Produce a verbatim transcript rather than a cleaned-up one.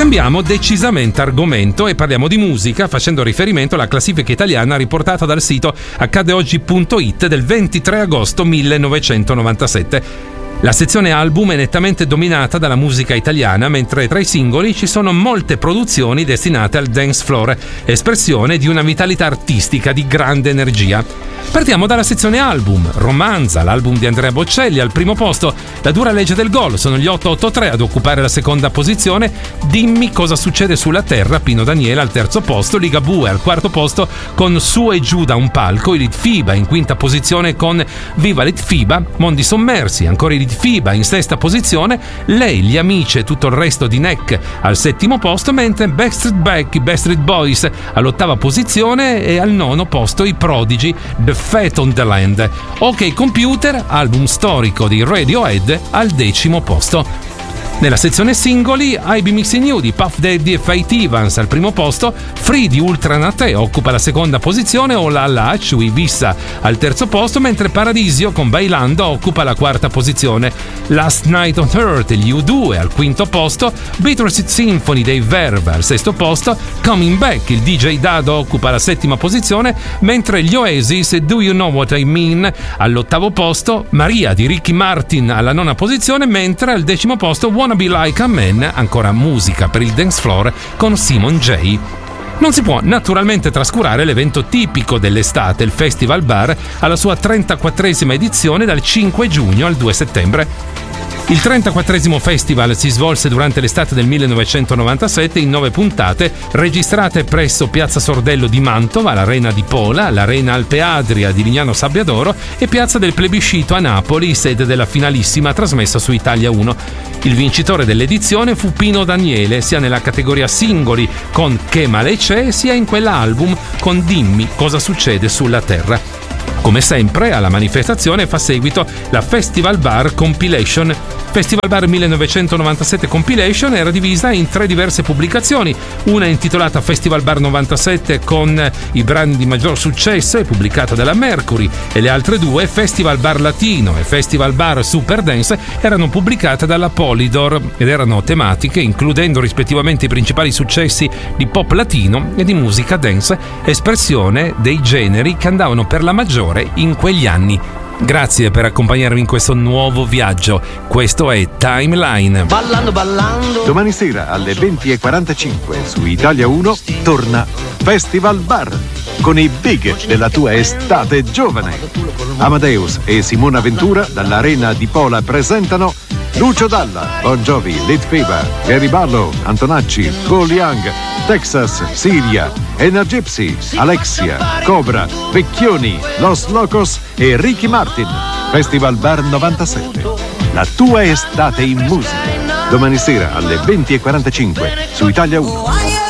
Cambiamo decisamente argomento e parliamo di musica, facendo riferimento alla classifica italiana riportata dal sito accade oggi punto it del ventitré agosto millenovecentonovantasette. La sezione album è nettamente dominata dalla musica italiana, mentre tra i singoli ci sono molte produzioni destinate al dance floor, espressione di una vitalità artistica di grande energia. Partiamo dalla sezione album. Romanza, l'album di Andrea Bocelli, al primo posto. La dura legge del gol, sono gli otto otto tre ad occupare la seconda posizione. Dimmi cosa succede sulla terra, Pino Daniele al terzo posto. Ligabue al quarto posto con Su e giù da un palco. I Litfiba in quinta posizione con Viva Litfiba. Mondi sommersi, ancora i Litfiba in sesta posizione. Lei, gli amici e tutto il resto di Neck al settimo posto, mentre Backstreet Back, i Backstreet Boys all'ottava posizione e al nono posto i Prodigy, The Fat on the Land. Ok Computer, album storico di Radiohead, al decimo posto. Nella sezione singoli, I Be Mixing You di Puff Daddy e Faith Evans al primo posto, Free di Ultra Nate occupa la seconda posizione, O La La, Chui Vissa al terzo posto, mentre Paradisio con Bailando occupa la quarta posizione. Last Night on Earth, gli U due al quinto posto, Bittersweet Symphony dei Verve al sesto posto, Coming Back, il D J Dado occupa la settima posizione, mentre gli Oasis e Do You Know What I Mean all'ottavo posto, Maria di Ricky Martin alla nona posizione, mentre al decimo posto Wanna Be Like a Man, ancora musica per il dance floor con Simon J. Non si può naturalmente trascurare l'evento tipico dell'estate, il Festival Bar, alla sua trentaquattresima edizione dal cinque giugno al due settembre. Il trentaquattresimo festival si svolse durante l'estate del millenovecentonovantasette in nove puntate, registrate presso Piazza Sordello di Mantova, l'Arena di Pola, l'Arena Alpe Adria di Lignano Sabbiadoro e Piazza del Plebiscito a Napoli, sede della finalissima trasmessa su Italia uno. Il vincitore dell'edizione fu Pino Daniele, sia nella categoria singoli con Che male c'è, sia in quella album con Dimmi cosa succede sulla terra. Come sempre, alla manifestazione fa seguito la Festival Bar Compilation. Festival Bar millenovecentonovantasette Compilation era divisa in tre diverse pubblicazioni, una intitolata Festival Bar novantasette con i brani di maggior successo e pubblicata dalla Mercury, e le altre due, Festival Bar Latino e Festival Bar Super Dance, erano pubblicate dalla Polydor ed erano tematiche includendo rispettivamente i principali successi di pop latino e di musica dance, espressione dei generi che andavano per la maggiore in quegli anni. Grazie per accompagnarmi in questo nuovo viaggio. Questo è Timeline. Ballando, ballando. Domani sera alle venti e quarantacinque su Italia uno torna Festival Bar con i big della tua estate giovane. Amadeus e Simona Ventura dall'Arena di Pola presentano Lucio Dalla, Bon Jovi, Litfiba, Gary Barlow, Antonacci, Cole Young, Texas, Siria, Ena Gypsy, Alexia, Cobra, Vecchioni, Los Locos e Ricky Martin. Festival Bar novantasette. La tua estate in musica. Domani sera alle venti e quarantacinque su Italia uno.